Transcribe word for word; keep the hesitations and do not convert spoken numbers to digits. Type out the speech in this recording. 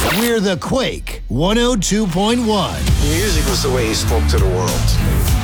We're the Quake one oh two point one. Music was the way he spoke to the world.